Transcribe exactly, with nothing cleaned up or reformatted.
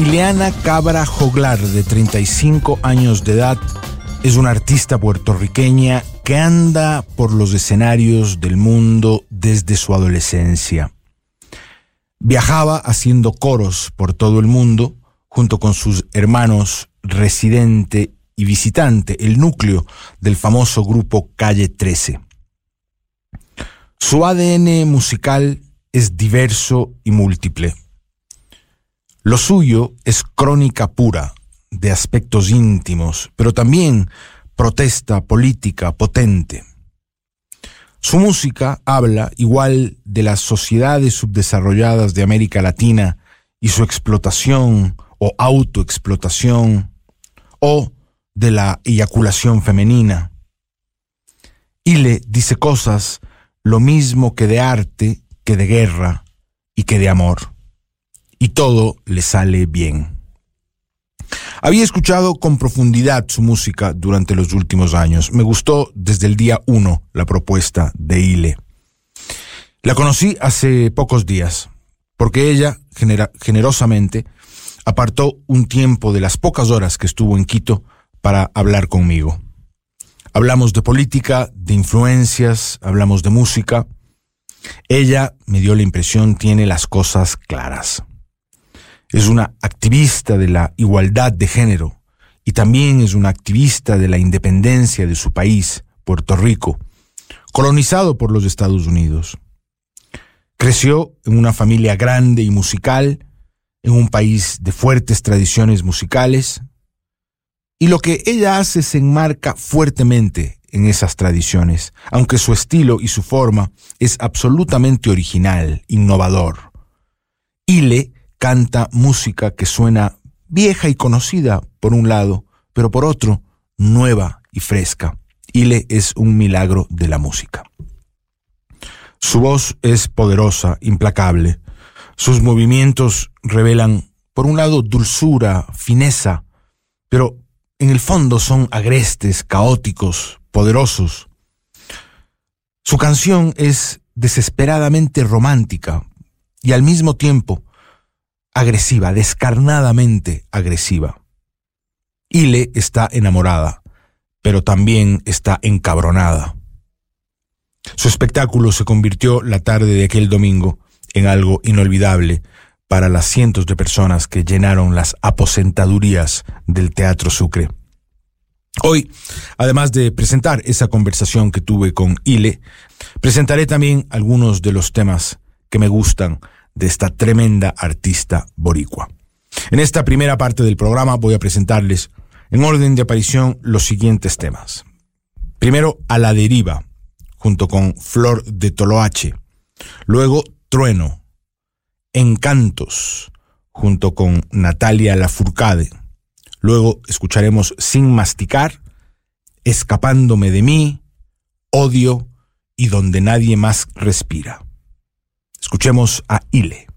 Ileana Cabra Joglar, de treinta y cinco años de edad, es una artista puertorriqueña que anda por los escenarios del mundo desde su adolescencia. Viajaba haciendo coros por todo el mundo junto con sus hermanos Residente y Visitante, el núcleo del famoso grupo Calle trece. Su A D N musical es diverso y múltiple. Lo suyo es crónica pura de aspectos íntimos, pero también protesta política potente. Su música habla igual de las sociedades subdesarrolladas de América Latina y su explotación o autoexplotación, o de la eyaculación femenina. Ile dice cosas lo mismo que de arte, que de guerra y que de amor. Y todo le sale bien. Había escuchado con profundidad su música durante los últimos años. Me gustó desde el día uno la propuesta de Ile. La conocí hace pocos días, porque ella genera- generosamente apartó un tiempo de las pocas horas que estuvo en Quito para hablar conmigo. Hablamos de política, de influencias, hablamos de música. Ella, me dio la impresión, tiene las cosas claras. Es una activista de la igualdad de género y también es una activista de la independencia de su país, Puerto Rico, colonizado por los Estados Unidos. Creció en una familia grande y musical, en un país de fuertes tradiciones musicales, y lo que ella hace se enmarca fuertemente en esas tradiciones, aunque su estilo y su forma es absolutamente original, innovador. Ile canta música que suena vieja y conocida por un lado, pero por otro, nueva y fresca. Ile es un milagro de la música. Su voz es poderosa, implacable. Sus movimientos revelan, por un lado, dulzura, fineza, pero en el fondo son agrestes, caóticos, poderosos. Su canción es desesperadamente romántica y al mismo tiempo agresiva, descarnadamente agresiva. Ile está enamorada, pero también está encabronada. Su espectáculo se convirtió la tarde de aquel domingo en algo inolvidable para las cientos de personas que llenaron las aposentadurías del Teatro Sucre. Hoy, además de presentar esa conversación que tuve con Ile, presentaré también algunos de los temas que me gustan de esta tremenda artista boricua. En esta primera parte del programa voy a presentarles, en orden de aparición, los siguientes temas. Primero, A la Deriva, junto con Flor de Toloache. Luego, Trueno. Encantos, junto con Natalia Lafourcade. Luego escucharemos Sin Masticar, Escapándome de mí, Odio y Donde Nadie Más Respira. Escuchemos a Ile.